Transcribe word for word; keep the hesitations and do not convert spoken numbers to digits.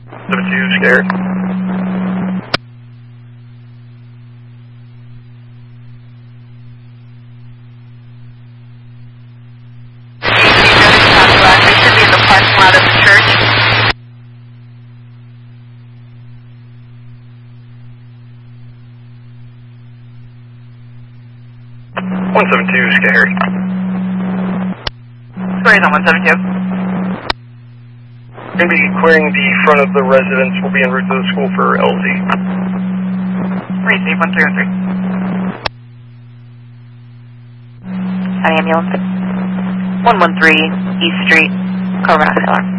seven two, scared. They should be in the parking lot of the church. one seven two, scared. Squares on one seven two. Going to be clearing the front of the residence. We'll be en route to the school for L Z. Receive one three one three. An ambulance. one one three East Street, Corona, Hill.